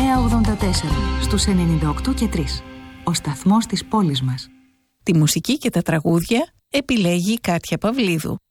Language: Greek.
984 στους 98 και 3. Ο σταθμός της πόλης μας. Τη μουσική και τα τραγούδια επιλέγει η Κάτια Παυλίδου.